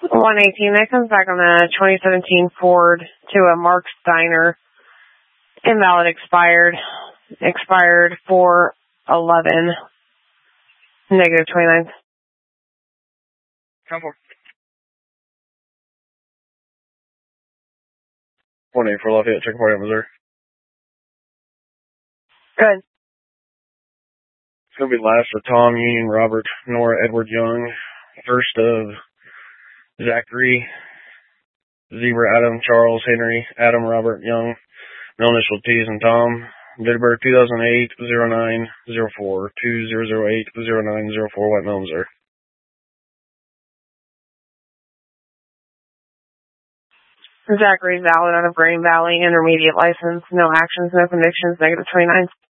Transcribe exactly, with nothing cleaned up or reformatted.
one eighteen, that comes back on a twenty seventeen Ford to a Mark Steiner. Invalid expired. Expired four eleven. Negative twenty-nine. Come for. one eight for Lafayette, check for Missouri. Good. It's going to be last for Tom, Union, Robert, Nora, Edward, Young. First of Zachary, Zebra, Adam, Charles, Henry, Adam, Robert, Young. No initial T's and Tom. Date of birth two thousand eight, oh nine oh four, two thousand eight, oh nine oh four, White Mountain, Missouri. Zachary's valid out of Green Valley, intermediate license, no actions, no convictions, negative twenty-nine.